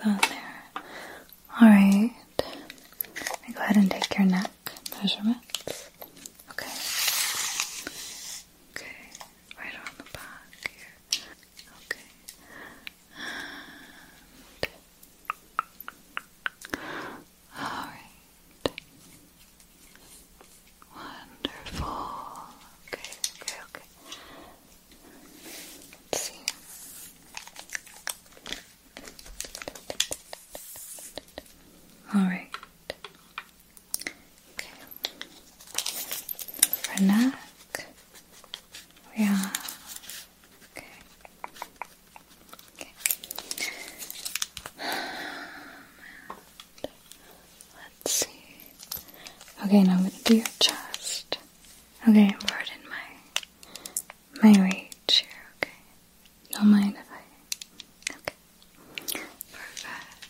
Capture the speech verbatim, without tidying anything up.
on there. Alright. Let me go ahead and take your neck measurements. Okay. Okay. Right on the back here. Okay. Alright. Wonderful. Okay, okay, okay. Let's see. Alright. Okay. For neck, we have. Okay. Okay. Let's see. Okay, now I'm gonna do your chest. Okay, pardon my my rage.